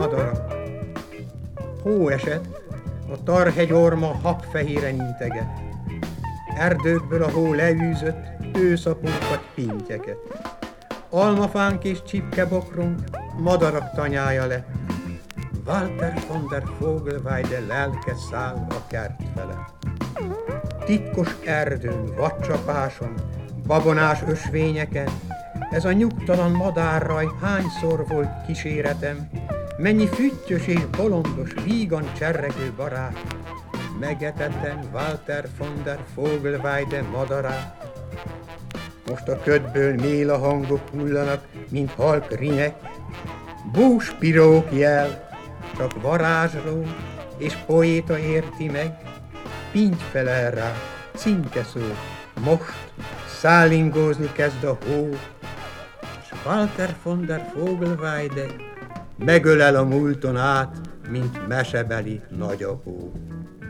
madarak. Hó esett, a tarhegyorma habfehéren integet. Erdőkből a hó leűzött őszapunkat, pintyeket. Almafánk és csipkebokrunk madarak tanyája lett. Walter von der Vogelweide lelke száll a kert fele. Titkos erdőn, vadcsapáson, babonás ösvényeken, ez a nyugtalan madárraj hányszor volt kíséretem, mennyi füttyös és bolondos, vígan cserregő barát, megetettem Walter von der Vogelweide madarát. Most a ködből méla hangok hullanak, mint halk rinek, búspirók jel, csak varázsló és poéta érti meg, pinty felel rá, cinke szó, most szállingózni kezd a hó, s Walter von der Vogelweide megölel a múlton át, mint mesebeli nagyapó.